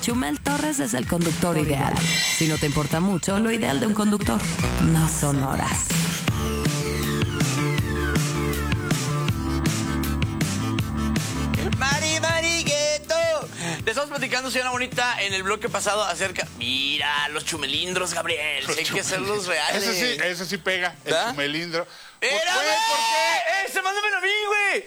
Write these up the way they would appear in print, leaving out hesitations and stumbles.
Chumel Torres es el conductor ideal. Si no te importa mucho, lo ideal de un conductor no son horas. Marigueto. Le estamos platicando, señora bonita, en el bloque pasado acerca... Mira, los chumelindros, Gabriel. Hay que hacerlos reales. Ese sí pega, el chumelindro. ¡Espérame! ¿Por qué? ¡Ese, mándamelo a mí, güey!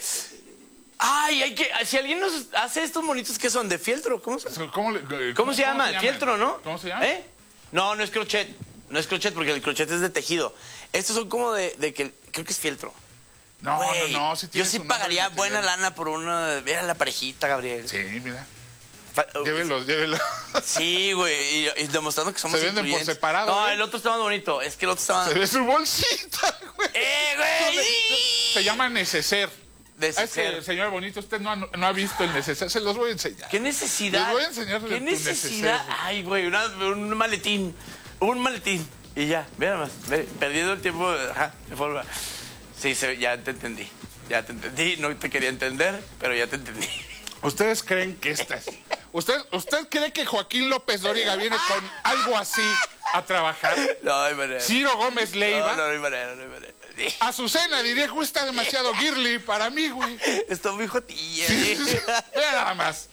Ay, hay que... Si alguien nos hace estos monitos, ¿qué son? ¿De fieltro? ¿Cómo se llama? Fieltro, ¿no? ¿Cómo se llama? No, no es crochet. No es crochet porque el crochet es de tejido. Estos son como de que... Creo que es fieltro. No, Güey, no. Yo sí pagaría buena lana por una... Mira la parejita, Gabriel. Sí, mira. Llévelos. Sí, güey, y demostrando que somos Se venden por incluyentes. separado. No, el otro está más bonito. Es que el otro está más... Se ve su bolsita, güey. Güey! Se llama neceser. Neceser. Señor bonito, usted no ha visto el neceser. Se los voy a enseñar. ¿Qué necesidad? Les voy a enseñar ¿Qué necesidad? Ay, güey, un maletín. Un maletín. Y ya, ve nada más. Perdiendo el tiempo. Ajá, de forma. Sí, ya te entendí. Ya te entendí. No te quería entender, pero ya te entendí. ¿Ustedes creen que esta es? ¿Usted cree que Joaquín López Dóriga viene con algo así a trabajar? No hay manera. Ciro Gómez Leiva. No hay manera. Azucena diría que está demasiado girly para mí, güey. Está muy jotilla. Vea nada más.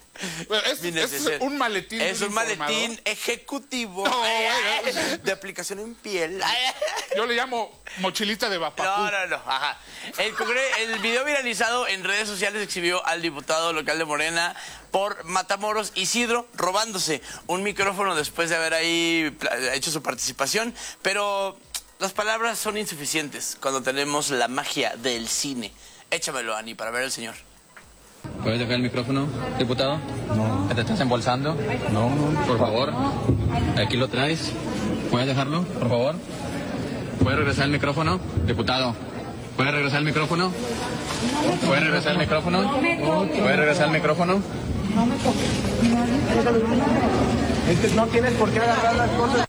Es un maletín. Es un maletín ejecutivo de aplicación en piel. Yo le llamo mochilita de vapapú. No. Ajá. El video viralizado en redes sociales exhibió al diputado local de Morena por Matamoros, Isidro, robándose un micrófono después de haber ahí hecho su participación. Pero las palabras son insuficientes cuando tenemos la magia del cine. Échamelo, Ani, para ver al señor. ¿Puedes dejar el micrófono, diputado? No. ¿Te estás embolsando? No. Por favor. Aquí lo traes. ¿Puedes dejarlo, por favor? ¿Puede regresar el micrófono, diputado? ¿Puede regresar el micrófono? ¿Puede regresar el micrófono? ¿Puede regresar el micrófono? No tienes por qué agarrar las cosas.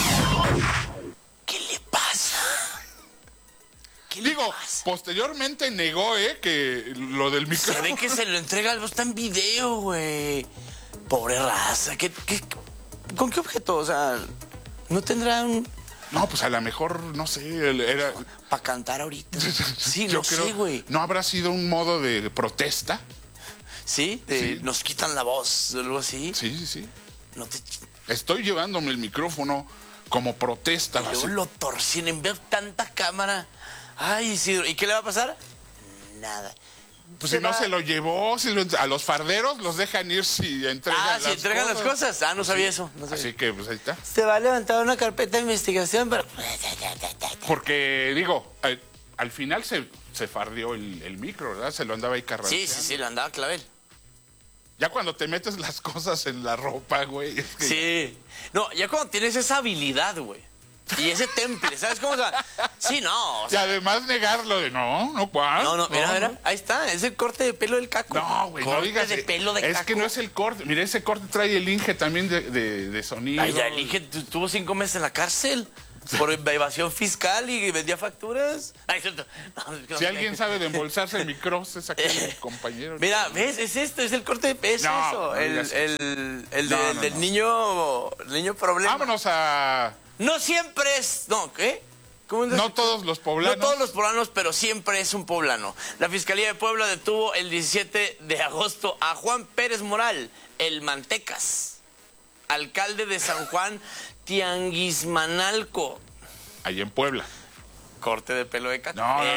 ¿Qué le pasa? Digo, posteriormente negó, que lo del micrófono. Se ve que se lo entrega, está en video, güey. Pobre raza. ¿Con qué objeto? O sea, ¿no tendrá un...? No, pues a lo mejor, no sé, era... Para cantar ahorita. Sí, yo no sé, güey. ¿No habrá sido un modo de protesta? ¿Sí? Sí. Nos quitan la voz, algo así. Sí. No te... Estoy llevándome el micrófono como protesta. Y luego lo torcieron, en vez de tanta cámara. Ay, Isidro, ¿y qué le va a pasar? Nada. Pues si no se lo llevó, a los farderos los dejan ir si entregan si entregan las cosas. No sabía eso. No sabía. Así que, pues ahí está. Se va a levantar una carpeta de investigación, pero... Porque, digo, al final se fardeó el micro, ¿verdad? Se lo andaba ahí carranceando. Sí, lo andaba clavel. Ya cuando te metes las cosas en la ropa, güey. Es que... Sí. No, ya cuando tienes esa habilidad, güey. Y ese temple, ¿sabes cómo? Sí, no. Y además negarlo de ¿cuál? No, mira, ahí está, es el corte de pelo del Caco. No, güey, no digas. De pelo de Caco. Es que no es el corte. Mira, ese corte trae el Inge también de sonido. Ay, ya, el Inge tuvo 5 meses en la cárcel por evasión fiscal y vendía facturas. Ay, cierto. Si alguien sabe de embolsarse el micro, es aquel compañero. Mira, ¿ves? Es esto, es el corte de peso, eso. El niño problema. Vámonos a... No siempre es... No, ¿qué? No todos los poblanos. No todos los poblanos, pero siempre es un poblano. La Fiscalía de Puebla detuvo el 17 de agosto a Juan Pérez Moral, el Mantecas, alcalde de San Juan Tianguismanalco. Ahí en Puebla. Corte de pelo de Caco. No.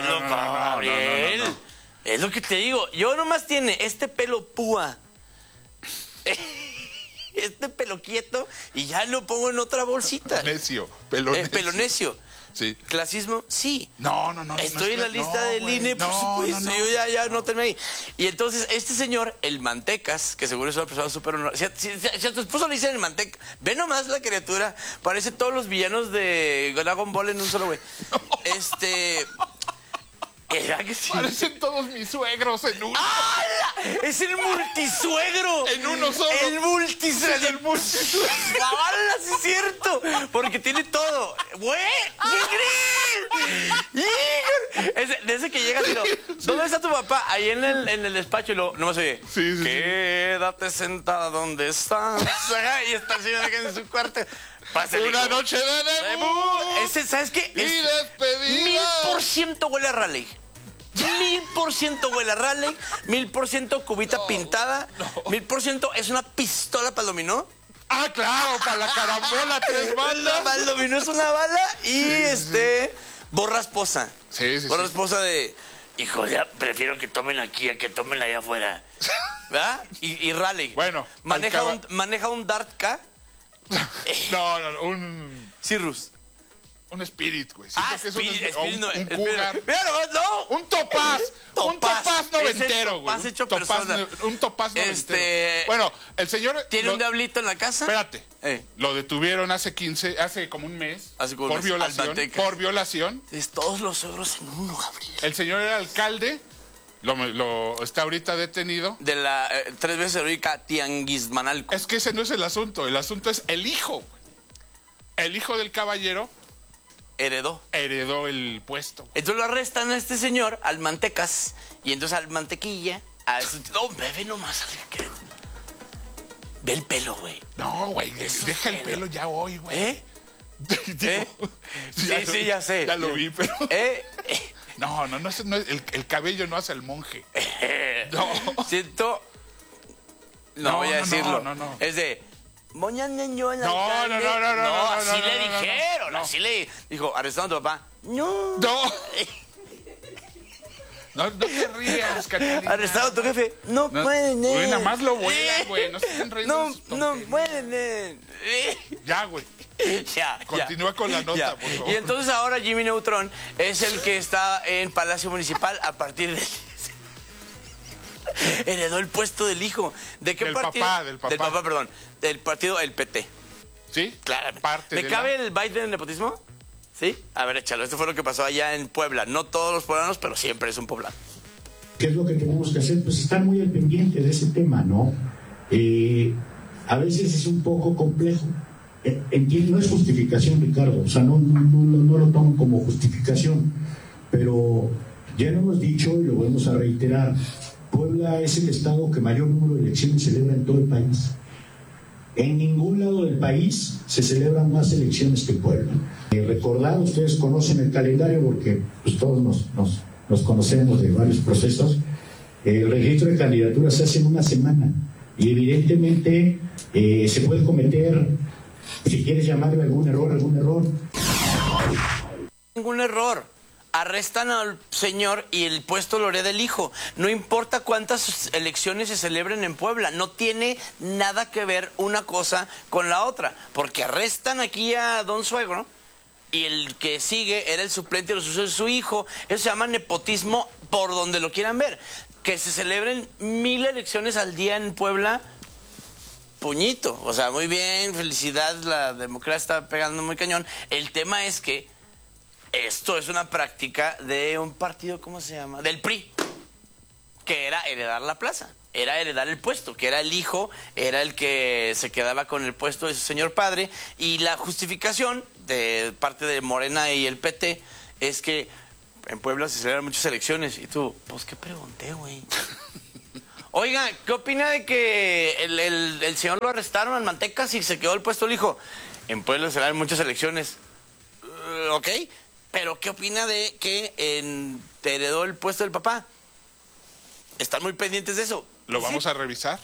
Es lo que te digo. Yo nomás tiene este pelo púa. Este pelo quieto y ya lo pongo en otra bolsita. Pelo necio. Sí. ¿Clasismo? Sí. No. Estoy en la lista del INE, por supuesto. Yo ya no terminé ahí. Y entonces, este señor, el Mantecas, que seguro es una persona súper honorable. Si a tu esposo le dicen el Mantecas, ve nomás la criatura. Parece todos los villanos de Dragon Ball en un solo güey. ¿Era que sí? Parecen todos mis suegros en uno. ¡Hala! ¡Es el multisuegro! En uno solo. El multisuegro. El multisuegro. ¡Hala! Sí es cierto. Porque tiene todo. ¡Güey! ¿Qué crees? De ese que llegas y lo, ¿dónde está tu papá? Ahí en el despacho y lo, no me oye. Sí, sí, quédate sentada donde estás. Y está el señor en su cuarto. Pásale, Una hijo. noche de debut. Ese, ¿sabes qué? Y despedida. 1000% huele a Raleigh. 1000% huele a Raleigh. 1000% cubita pintada. 1000% es una pistola para el dominó. Ah, claro, para la carambola, 3 balas. Para el dominó es una bala y borra esposa. Sí, sí, Borra sí. esposa de, hijo, ya prefiero que tomen aquí a que tomen allá afuera. ¿Verdad? Y Raleigh. Bueno, maneja un Dart K. No, un Spirit, güey. Siento que es un Cougar. Mira, no. Un Topaz. Un Topaz noventero, güey. Topaz hecho persona. Un Topaz noventero. Bueno, el señor... ¿Tiene un diablito en la casa? Espérate. Lo detuvieron hace como un mes. Por violación. Es todos los suegros en uno, Gabriel. El señor era alcalde. Lo está ahorita detenido. De la 3 veces heroica Tianguismanalco. Es que ese no es el asunto. El asunto es el hijo, güey. El hijo del caballero heredó el puesto. Entonces lo arrestan a este señor, al Mantecas, y entonces al Mantequilla, no, ve nomás. Ve el pelo, güey. No, güey, deja el pelo ya hoy, güey. Sí, ya sé. Ya lo vi, pero... No, el cabello no hace el monje. No. Siento... No voy a decirlo. No. Es de... No, así no, le dijeron, no. así le dijo, arrestando a tu papá. No. No te rías, Catalina. Arrestado a tu jefe. No pueden. Güey, nada más lo vuelan, güey. No se estén riendo. No pueden. Ya, güey. Ya. Continúa con la nota, por favor. Y entonces ahora Jimmy Neutron es el que está en Palacio Municipal a partir de... Heredó el puesto del hijo. ¿De qué partido? Del papá. Del papá, perdón. Del partido, el PT. ¿Sí? Claramente. ¿Me cabe el Biden del nepotismo? ¿Sí? A ver, échalo. Esto fue lo que pasó allá en Puebla. No todos los poblanos, pero siempre es un poblano. ¿Qué es lo que tenemos que hacer? Pues estar muy al pendiente de ese tema, ¿no? A veces es un poco complejo. Entiendo, no es justificación, Ricardo. O sea, no lo tomo como justificación. Pero ya lo hemos dicho y lo volvemos a reiterar. Puebla es el estado que mayor número de elecciones celebra en todo el país. En ningún lado del país se celebran más elecciones que Puebla. Recordar, ustedes conocen el calendario porque pues, todos nos conocemos de varios procesos. El registro de candidaturas se hace en una semana y evidentemente se puede cometer, si quieres llamarle algún error. Ningún error. Arrestan al señor y el puesto lo hereda el hijo. No importa cuántas elecciones se celebren en Puebla, no tiene nada que ver una cosa con la otra, porque arrestan aquí a don suegro y el que sigue era el suplente de los usos de su hijo. Eso se llama nepotismo por donde lo quieran ver. Que se celebren 1000 elecciones al día en Puebla, puñito. O sea, muy bien, felicidad, la democracia está pegando muy cañón. El tema es que esto es una práctica de un partido, ¿cómo se llama? Del PRI, que era heredar la plaza, era heredar el puesto, que era el hijo, era el que se quedaba con el puesto de su señor padre, y la justificación de parte de Morena y el PT es que en Puebla se celebran muchas elecciones, y tú, pues, ¿qué pregunté, güey? Oiga, ¿qué opina de que el señor lo arrestaron al Mantecas y se quedó el puesto del hijo? En Puebla se celebran muchas elecciones. ¿Ok? Pero ¿qué opina de que te heredó el puesto del papá? ¿Están muy pendientes de eso? Lo vamos a revisar,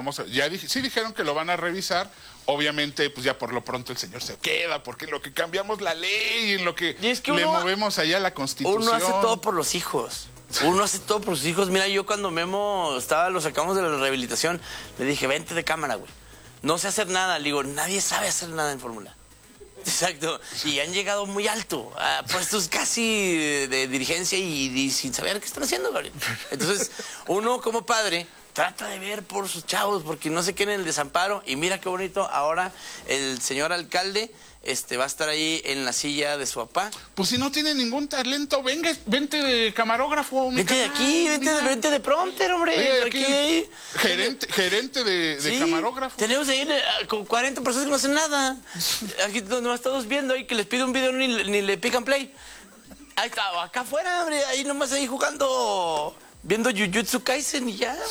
sí dijeron que lo van a revisar. Obviamente, pues ya por lo pronto el señor se queda, porque en lo que cambiamos la ley, en lo que, le movemos allá la Constitución. Uno hace todo por los hijos. Uno hace todo por sus hijos. Mira, yo cuando Memo lo sacamos de la rehabilitación, le dije, vente de cámara, güey. No sé hacer nada. Le digo, nadie sabe hacer nada en Fórmula. Exacto, y han llegado muy alto, a puestos casi de dirigencia y sin saber qué están haciendo, Gabriel. Entonces, uno como padre trata de ver por sus chavos, porque no se queden en el desamparo, y mira qué bonito, ahora el señor alcalde va a estar ahí en la silla de su papá. Pues si no tiene ningún talento, vente de camarógrafo. Vente de aquí, vente de prompter, hombre. Aquí, gerente de camarógrafo. Tenemos ahí con 40 personas que no hacen nada. Aquí nos estamos viendo ahí que les pide un video ni le pican play. Ahí está, acá afuera, hombre, ahí nomás ahí jugando, viendo Jujutsu Kaisen y ya.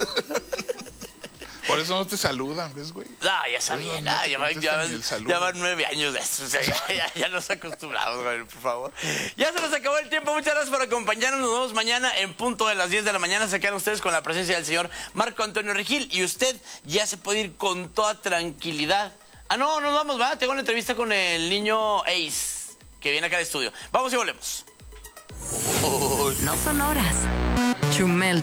Por eso no te saludan, ¿ves, güey? Ya sabía, ya van 9 años de eso. O sea, ya nos acostumbramos, güey, por favor. Ya se nos acabó el tiempo. Muchas gracias por acompañarnos. Nos vemos mañana en punto de las 10 de la mañana. Se quedan ustedes con la presencia del señor Marco Antonio Regil. Y usted ya se puede ir con toda tranquilidad. No, nos vamos, ¿va? Tengo una entrevista con el niño Ace, que viene acá al estudio. Vamos y volvemos. No son horas. Chumel